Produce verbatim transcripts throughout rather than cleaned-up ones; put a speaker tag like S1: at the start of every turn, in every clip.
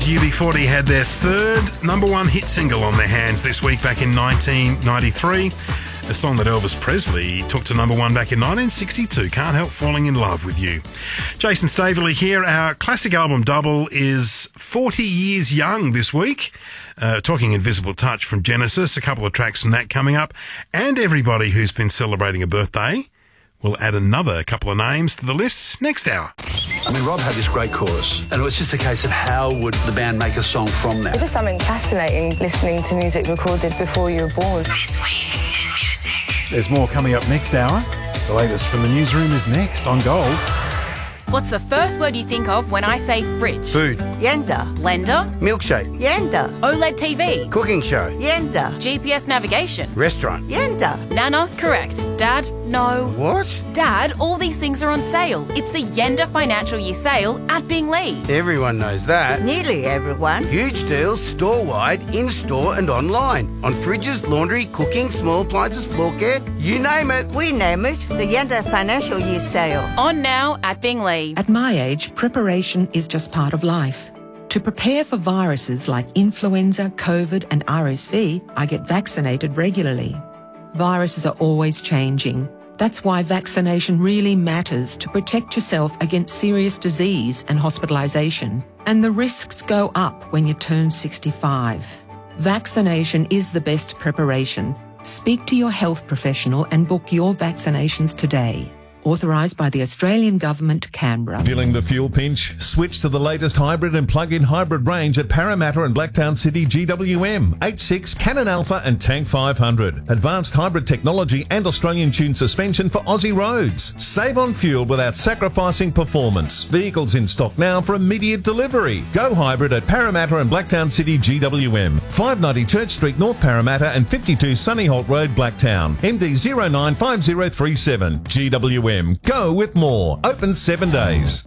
S1: U B forty had their third number one hit single on their hands this week back in nineteen ninety-three. A song that Elvis Presley took to number one back in nineteen sixty-two. Can't Help Falling in Love with You. Jason Staveley here. Our classic album double is forty years young this week. Uh, talking Invisible Touch from Genesis, a couple of tracks from that coming up. And everybody who's been celebrating a birthday. We'll add another couple of names to the list next hour.
S2: I mean, Rob had this great chorus, and it was just a case of how would the band make a song from that.
S3: There's just something fascinating listening to music recorded before you were born.
S4: This week in music.
S5: There's more coming up next hour. The latest from the newsroom is next on Gold.
S6: What's the first word you think of when I say fridge?
S7: Food.
S8: Yenda.
S6: Blender?
S7: Milkshake.
S8: Yenda.
S6: OLED T V?
S7: Cooking show.
S8: Yenda.
S6: G P S navigation?
S7: Restaurant.
S8: Yenda.
S6: Nana? Correct. Dad? No.
S7: What?
S6: Dad, all these things are on sale. It's the Yenda Financial Year Sale at Binglee.
S7: Everyone knows that.
S8: Nearly everyone.
S7: Huge deals store-wide, in-store and online. On fridges, laundry, cooking, small appliances, floor care, you name it.
S8: We name it the Yenda Financial Year Sale.
S6: On now at Binglee.
S9: At my age, preparation is just part of life. To prepare for viruses like influenza, COVID and R S V, I get vaccinated regularly. Viruses are always changing. That's why vaccination really matters to protect yourself against serious disease and hospitalisation. And the risks go up when you turn sixty-five. Vaccination is the best preparation. Speak to your health professional and book your vaccinations today. Authorised by the Australian Government, Canberra.
S10: Feeling the fuel pinch? Switch to the latest hybrid and plug-in hybrid range at Parramatta and Blacktown City G W M, H six, Canon Alpha and Tank five hundred. Advanced hybrid technology and Australian-tuned suspension for Aussie roads. Save on fuel without sacrificing performance. Vehicles in stock now for immediate delivery. Go hybrid at Parramatta and Blacktown City G W M, five ninety Church Street, North Parramatta and fifty-two Sunnyholt Road, Blacktown. M D zero nine five zero three seven. G W M. Go with more. Open seven days.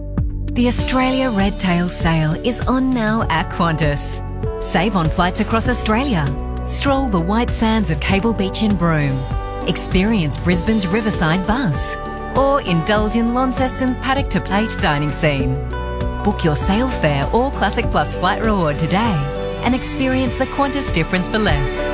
S11: The Australia Red Tail Sale is on now at Qantas. Save on flights across Australia. Stroll the white sands of Cable Beach in Broome. Experience Brisbane's Riverside Buzz. Or indulge in Launceston's Paddock to Plate dining scene. Book your sale fare or Classic Plus flight reward today and experience the Qantas difference for less.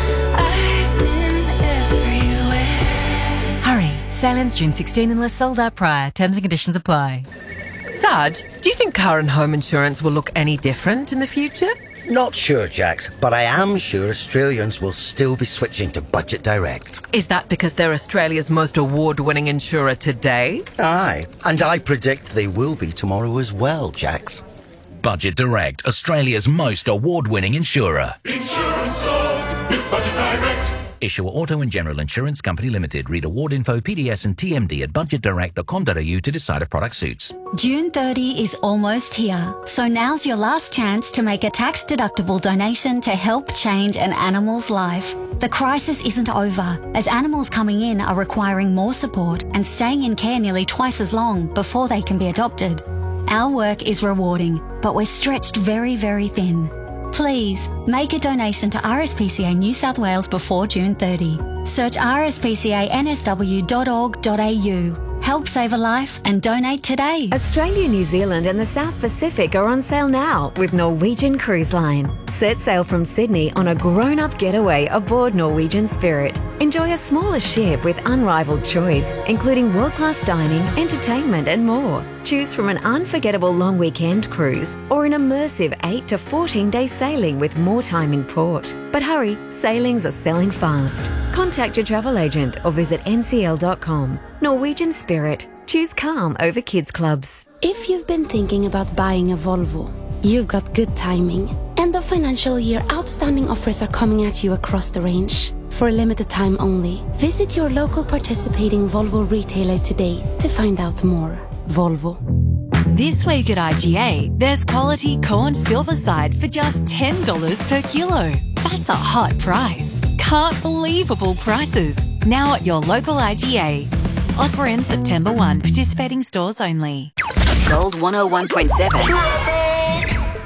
S11: Hurry, sale ends June sixteenth unless sold out prior. Terms and conditions apply.
S12: Sarge, do you think car and home insurance will look any different in the future?
S13: Not sure, Jax, but I am sure Australians will still be switching to Budget Direct.
S12: Is that because they're Australia's most award-winning insurer today?
S13: Aye, and I predict they will be tomorrow as well, Jax.
S14: Budget Direct, Australia's most award-winning insurer.
S15: Insurance solved with Budget Direct.
S14: Issuer Auto and General Insurance Company Limited. Read award info, P D S and T M D at budget direct dot com dot a u to decide if product suits.
S16: June thirtieth is almost here, so now's your last chance to make a tax-deductible donation to help change an animal's life. The crisis isn't over, as animals coming in are requiring more support and staying in care nearly twice as long before they can be adopted. Our work is rewarding, but we're stretched very, very thin. Please, make a donation to R S P C A New South Wales before June thirtieth. Search r s p c a n s w dot org dot a u. Help save a life and donate today.
S17: Australia, New Zealand and the South Pacific are on sale now with Norwegian Cruise Line. Set sail from Sydney on a grown-up getaway aboard Norwegian Spirit. Enjoy a smaller ship with unrivaled choice, including world-class dining, entertainment and more. Choose from an unforgettable long weekend cruise or an immersive eight to fourteen day sailing with more time in port. But hurry, sailings are selling fast. Contact your travel agent or visit n c l dot com. Norwegian Spirit. Choose calm over kids clubs.
S18: If you've been thinking about buying a Volvo, you've got good timing. End of financial year outstanding offers are coming at you across the range. For a limited time only, visit your local participating Volvo retailer today to find out more. Volvo.
S11: This week at I G A, there's quality corn silver side for just ten dollars per kilo. That's a hot price. Can't believable prices. Now at your local I G A. Offer ends September first. Participating stores only.
S4: Gold one oh one point seven.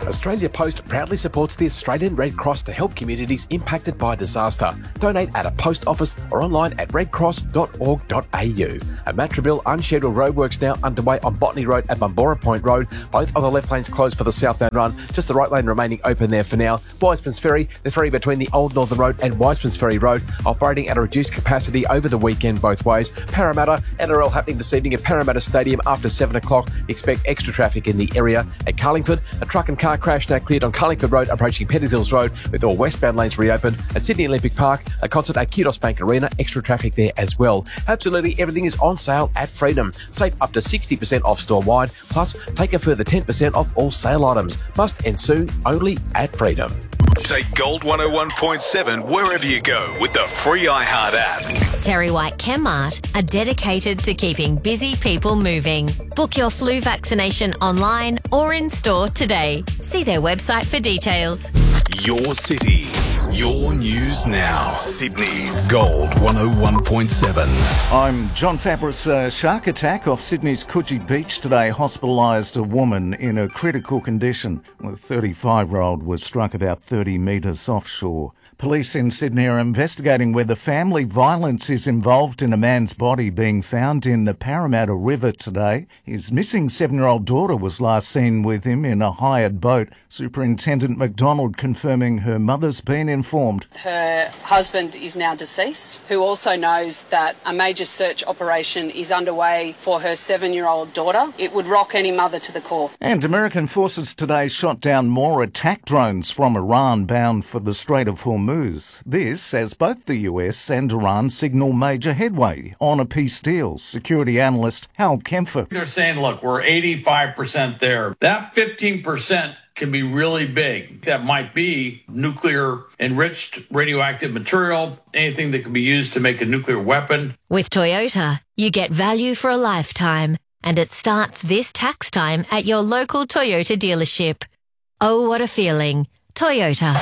S19: Australia Post proudly supports the Australian Red Cross to help communities impacted by disaster. Donate at a post office or online at red cross dot org dot a u. At Matraville, unscheduled roadworks now underway on Botany Road at Bumbora Point Road. Both of the left lanes closed for the southbound run, just the right lane remaining open there for now. Wiseman's Ferry, the ferry between the Old Northern Road and Wiseman's Ferry Road, operating at a reduced capacity over the weekend both ways. Parramatta, N R L happening this evening at Parramatta Stadium after seven o'clock. Expect extra traffic in the area. At Carlingford, a truck and car crash now cleared on Carlingford Road approaching Pettit Hills Road with all westbound lanes reopened. At Sydney Olympic Park, a concert at Kudos Bank Arena, extra traffic there as well. Absolutely everything is on sale at Freedom. Save up to sixty percent off store-wide, plus take a further ten percent off all sale items. Must end soon, only at Freedom.
S20: Take Gold one oh one point seven wherever you go with the free iHeart app.
S11: Terry White Chemmart are dedicated to keeping busy people moving. Book your flu vaccination online or in store today. See their website for details.
S20: Your city, your news now. Sydney's Gold one oh one point seven.
S21: I'm John Fabris. A shark attack off Sydney's Coogee Beach today hospitalised a woman in a critical condition. The thirty-five-year-old was struck about thirty metres offshore. Police in Sydney are investigating whether family violence is involved in a man's body being found in the Parramatta River today. His missing seven-year-old daughter was last seen with him in a hired boat. Superintendent McDonald confirming her mother's been informed.
S22: Her husband is now deceased, who also knows that a major search operation is underway for her seven-year-old daughter. It would rock any mother to the core.
S21: And American forces today shot down more attack drones from Iran bound for the Strait of Hormuz. This as both the U S and Iran signal major headway on a peace deal. Security analyst Hal Kempfer.
S23: They're saying, look, we're eighty-five percent there. That fifteen percent can be really big. That might be nuclear enriched radioactive material, anything that can be used to make a nuclear weapon.
S11: With Toyota, you get value for a lifetime, and it starts this tax time at your local Toyota dealership. Oh, what a feeling. Toyota.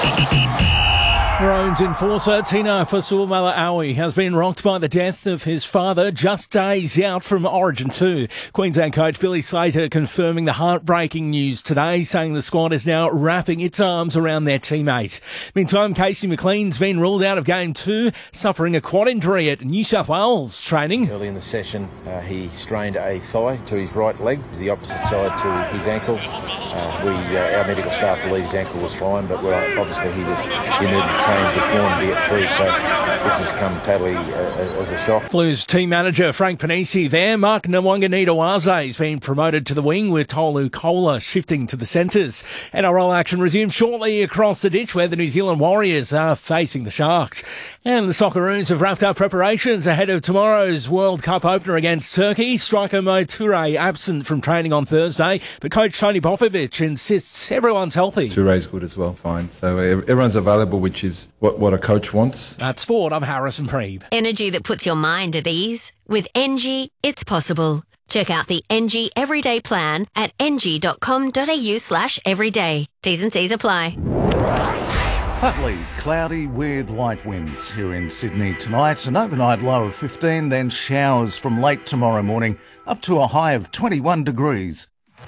S24: Maroons enforcer Tino Fa'asuamaleaui has been rocked by the death of his father just days out from Origin two. Queensland coach Billy Slater confirming the heartbreaking news today, saying the squad is now wrapping its arms around their teammate. Meantime, Casey McLean's been ruled out of game two, suffering a quad injury at New South Wales training.
S25: Early in the session, uh, he strained a thigh to his right leg, the opposite side to his ankle. Uh, we, uh, our medical staff believes his ankle was fine, but well, obviously he was he needed to train this morning to get through, so this has come totally uh, as a shock.
S24: Blues team manager Frank Panisi there. Mark Nwanganitawaze has been promoted to the wing, with Tolu Kola shifting to the centres. N R L action resumes shortly across the ditch, where the New Zealand Warriors are facing the Sharks. And the Socceroos have wrapped up preparations ahead of tomorrow's World Cup opener against Turkey. Striker Mo Toure absent from training on Thursday, but coach Tony Popovic insists everyone's healthy.
S26: Toure's good as well, fine. So everyone's available, which is what, what a coach wants.
S24: At Sport, I'm Harrison Preeb.
S11: Energy that puts your mind at ease. With N G, it's possible. Check out the N G Everyday Plan at n g dot com dot a u slash everyday. T's and C's apply.
S21: Partly cloudy with light winds here in Sydney tonight. An overnight low of fifteen, then showers from late tomorrow morning, up to a high of twenty-one degrees.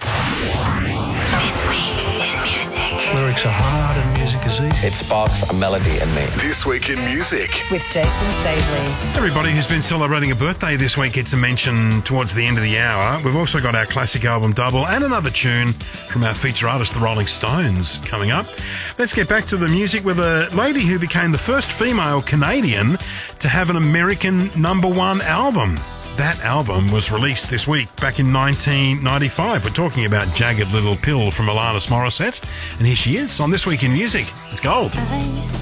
S4: This week in music.
S5: Lyrics are hard and music is easy.
S27: It sparks a melody in me.
S20: This week in music.
S4: With Jason Stavely.
S1: Everybody who's been celebrating a birthday this week gets a mention towards the end of the hour. We've also got our classic album double and another tune from our feature artist, the Rolling Stones, coming up. Let's get back to the music with a lady who became the first female Canadian to have an American number one album. That album was released this week back in nineteen ninety-five. We're talking about Jagged Little Pill from Alanis Morissette. And here she is on This Week in Music. It's Gold.
S28: I